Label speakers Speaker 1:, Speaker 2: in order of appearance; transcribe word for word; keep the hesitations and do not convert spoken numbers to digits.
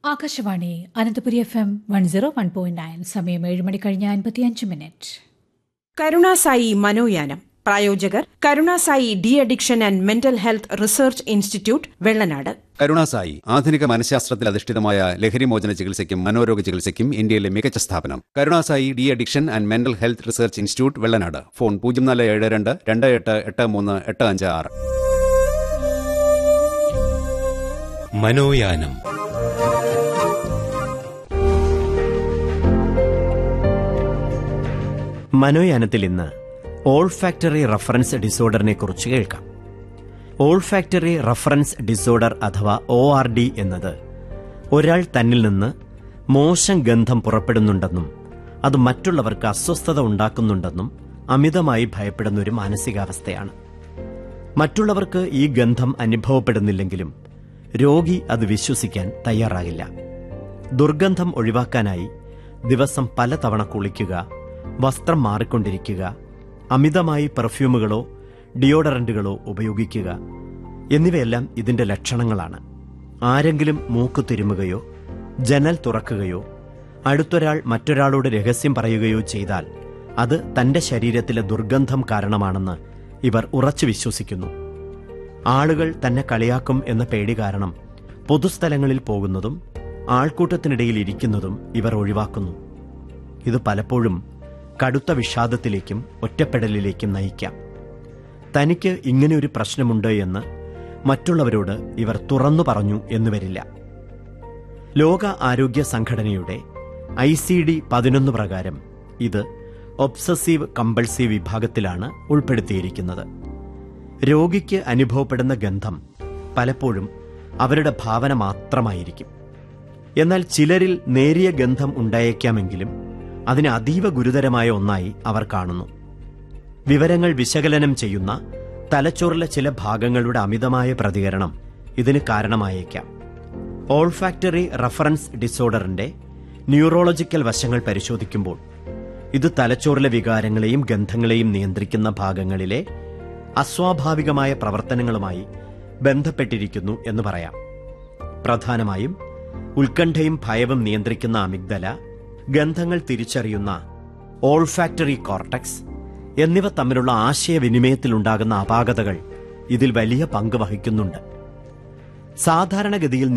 Speaker 1: Akashvani Ananthapuri F M one zero one point nine. സമയം ഏഴ് മണി കഴിഞ്ഞ അൻപത്തിയഞ്ച് മിനിറ്റ്.
Speaker 2: കരുണാസായി മനോയാനം പ്രായോജകർ Karunasai de addiction and mental health research institute Vellanad.
Speaker 3: Karunasai ആധുനിക മനഃശാസ്ത്രത്തിൽ അധിഷ്ഠിതമായ ലഹരിമോചന ചികിത്സയ്ക്കും മനോരോഗ ചികിത്സയ്ക്കും ഇന്ത്യയിലെ മികച്ച സ്ഥാപനം. Karunasai de addiction and mental health research institute Vellanad. Phone പൂജ്യം നാല് ഏഴ് രണ്ട് രണ്ട് എട്ട് എട്ട് മൂന്ന് എട്ട് അഞ്ച് ആറ്.
Speaker 4: മനോയാനം.
Speaker 5: മനോയാനത്തിൽ ഇന്ന് ഓൾഫാക്ടറി റഫറൻസ് ഡിസോർഡറിനെ കുറിച്ച് കേൾക്കാം. ഓൾഫാക്ടറി റഫറൻസ് ഡിസോർഡർ അഥവാ ഒ ആർ ഡി എന്നത് ഒരാൾ തന്നിൽ നിന്ന് മോശം ഗന്ധം പുറപ്പെടുന്നുണ്ടെന്നും അത് മറ്റുള്ളവർക്ക് അസ്വസ്ഥത ഉണ്ടാക്കുന്നുണ്ടെന്നും അമിതമായി ഭയപ്പെടുന്ന ഒരു മാനസികാവസ്ഥയാണ്. മറ്റുള്ളവർക്ക് ഈ ഗന്ധം അനുഭവപ്പെടുന്നില്ലെങ്കിലും രോഗി അത് വിശ്വസിക്കാൻ തയ്യാറാകില്ല. ദുർഗന്ധം ഒഴിവാക്കാനായി ദിവസം പലതവണ കുളിക്കുക, വസ്ത്രം മാറിക്കൊണ്ടിരിക്കുക, അമിതമായി പെർഫ്യൂമുകളോ ഡിയോഡറന്റുകളോ ഉപയോഗിക്കുക എന്നിവയെല്ലാം ഇതിന്റെ ലക്ഷണങ്ങളാണ്. ആരെങ്കിലും മൂക്ക് തിരുമുകയോ ജനൽ തുറക്കുകയോ അടുത്തൊരാൾ മറ്റൊരാളോട് രഹസ്യം പറയുകയോ ചെയ്താൽ അത് തന്റെ ശരീരത്തിലെ ദുർഗന്ധം കാരണമാണെന്ന് ഇവർ ഉറച്ചു വിശ്വസിക്കുന്നു. ആളുകൾ തന്നെ കളിയാക്കും എന്ന പേടി കാരണം പൊതുസ്ഥലങ്ങളിൽ പോകുന്നതും ആൾക്കൂട്ടത്തിനിടയിൽ ഇരിക്കുന്നതും ഇവർ ഒഴിവാക്കുന്നു. ഇത് പലപ്പോഴും കടുത്ത വിഷാദത്തിലേക്കും ഒറ്റപ്പെടലിലേക്കും നയിക്കാം. തനിക്ക് ഇങ്ങനെയൊരു പ്രശ്നമുണ്ട് എന്ന് മറ്റുള്ളവരോട് ഇവർ തുറന്നു പറഞ്ഞു എന്ന് വരില്ല. ലോക ആരോഗ്യ സംഘടനയുടെ ഐ സി ഡി പതിനൊന്ന് പ്രകാരം ഇത് ഒബ്സസീവ് കമ്പൾസീവ് വിഭാഗത്തിലാണ് ഉൾപ്പെടുത്തിയിരിക്കുന്നത്. രോഗിക്ക് അനുഭവപ്പെടുന്ന ഗന്ധം പലപ്പോഴും അവരുടെ ഭാവന മാത്രമായിരിക്കും. എന്നാൽ ചിലരിൽ നേരിയ ഗന്ധം ഉണ്ടായേക്കാമെങ്കിലും അതിന് അതീവ ഗുരുതരമായ ഒന്നായി അവർ കാണുന്നു. വിവരങ്ങൾ വിശകലനം ചെയ്യുന്ന തലച്ചോറിലെ ചില ഭാഗങ്ങളുടെ അമിതമായ പ്രതികരണം ഇതിന് കാരണമായേക്കാം. ഓൾഫാക്ടറി റഫറൻസ് ഡിസോർഡറിന്റെ ന്യൂറോളജിക്കൽ വശങ്ങൾ പരിശോധിക്കുമ്പോൾ ഇത് തലച്ചോറിലെ വികാരങ്ങളെയും ഗന്ധങ്ങളെയും നിയന്ത്രിക്കുന്ന ഭാഗങ്ങളിലെ അസ്വാഭാവികമായ പ്രവർത്തനങ്ങളുമായി ബന്ധപ്പെട്ടിരിക്കുന്നു എന്ന് പറയാം. പ്രധാനമായും ഉത്കണ്ഠയും ഭയവും നിയന്ത്രിക്കുന്ന അമിഗ്ദല, ഗന്ധങ്ങൾ തിരിച്ചറിയുന്ന ഓൾഫാക്ടറി കോർട്ടക്സ് എന്നിവ തമ്മിലുള്ള ആശയവിനിമയത്തിലുണ്ടാകുന്ന അപാകതകൾ ഇതിൽ വലിയ പങ്ക് വഹിക്കുന്നുണ്ട്. സാധാരണഗതിയിൽ